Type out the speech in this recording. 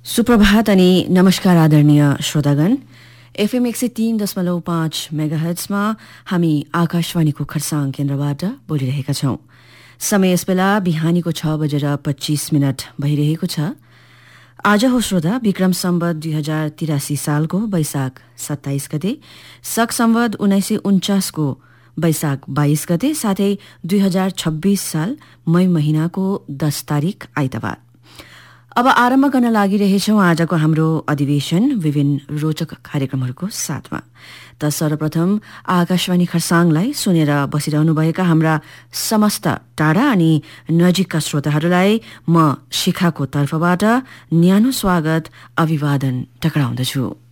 सुप्रभात अनि नमस्कार आदरणीय श्रोतागण। एफएम 103.5 मेगाहर्ट्जमा हामी आकाशवाणीको खरसाङ केन्द्रबाट बोलिरहेका छौं। समय यसबेला बिहानीको 6:25 भइरहेको छ। आज हो श्रोता विक्रम सम्वत 2083 सालको वैशाख 27 गते, शक सम्वत 1949 को वैशाख 22 गते, साथै 2026 साल मई महिनाको 10 तारिक आइतबार। अब आरम्भ गर्न लागिरहेछौं आजको हाम्रो अधिवेशन विभिन्न रोचक कार्यक्रमहरूको साथमा। त सर्वप्रथम आकाशवाणी खरसाङलाई सुनेर बसिरहनुभएका हाम्रा समस्त टाढा अनि नजिकका श्रोताहरूलाई म शिखाको तर्फबाट न्यानो स्वागत अभिवादन टक्राउँदछु।